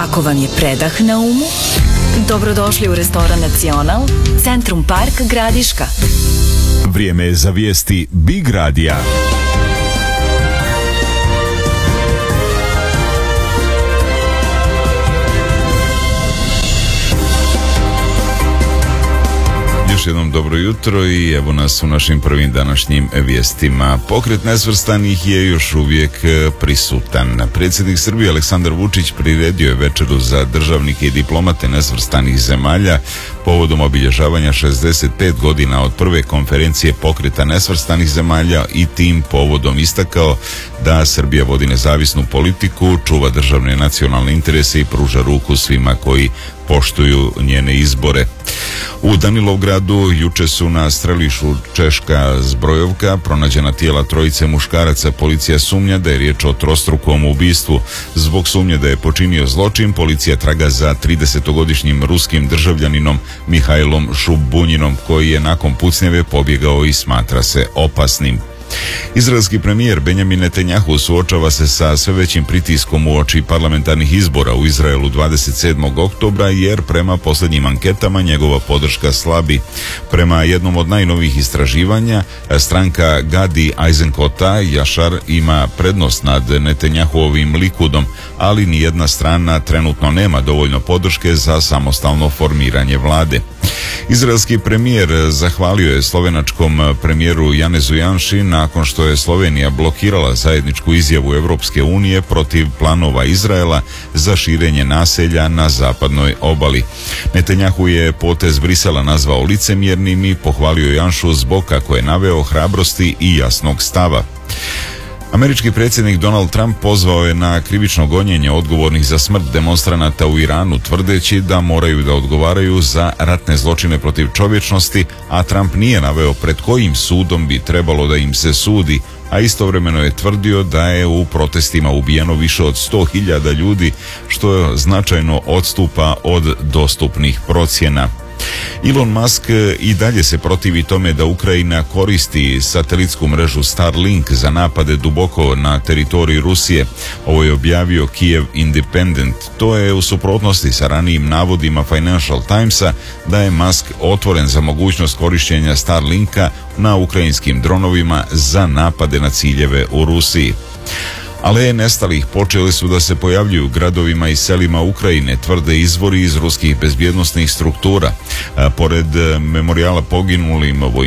Ako vam je predah na umu, dobrodošli u restoran Nacional, Centrum Park Gradiška. Vrijeme je za vijesti Big Radija. Još jednom dobro jutro i evo nas u našim prvim današnjim vijestima. Pokret nesvrstanih je još uvijek prisutan. Predsjednik Srbije Aleksandar Vučić priredio je večeru za državnike i diplomate nesvrstanih zemalja povodom obilježavanja 65 godina od prve konferencije pokreta nesvrstanih zemalja i tim povodom istakao da Srbija vodi nezavisnu politiku, čuva državne nacionalne interese i pruža ruku svima koji poštuju njene izbore. U Danilovgradu juče su na strelištu Češka Zbrojovka pronađena tijela trojice muškaraca. Policija sumnja da je riječ o trostrukom ubistvu. Zbog sumnje da je počinio zločin, policija traga za 30-godišnjim ruskim državljaninom Mihajlom Šubunjinom, koji je nakon pucnjave pobjegao i smatra se opasnim. Izraelski premijer Benjamin Netanjahu suočava se sa sve većim pritiskom uoči parlamentarnih izbora u Izraelu 27. oktobra jer prema posljednjim anketama njegova podrška slabi. Prema jednom od najnovijih istraživanja, stranka Gadi Eisenkota Jašar ima prednost nad Netanjahuovim Likudom, ali nijedna strana trenutno nema dovoljno podrške za samostalno formiranje vlade. Izraelski premijer zahvalio je slovenačkom premijeru Janezu Janši nakon što je Slovenija blokirala zajedničku izjavu Europske unije protiv planova Izraela za širenje naselja na zapadnoj obali. Netanjahu je potez Brisela nazvao licemjernim i pohvalio Janšu zbog, kako je naveo, hrabrosti i jasnog stava. Američki predsjednik Donald Trump pozvao je na krivično gonjenje odgovornih za smrt demonstranata u Iranu, tvrdeći da moraju da odgovaraju za ratne zločine protiv čovječnosti, a Trump nije naveo pred kojim sudom bi trebalo da im se sudi, a istovremeno je tvrdio da je u protestima ubijeno više od 100.000 ljudi, što značajno odstupa od dostupnih procjena. Elon Musk i dalje se protivi tome da Ukrajina koristi satelitsku mrežu Starlink za napade duboko na teritoriji Rusije. Ovo je objavio Kiev Independent. To je u suprotnosti sa ranijim navodima Financial Timesa da je Musk otvoren za mogućnost korištenja Starlinka na ukrajinskim dronovima za napade na ciljeve u Rusiji. Aleje nestalih počeli su da se pojavljuju u gradovima i selima Ukrajine, tvrde izvori iz ruskih bezbjednosnih struktura. Pored memorijala poginulim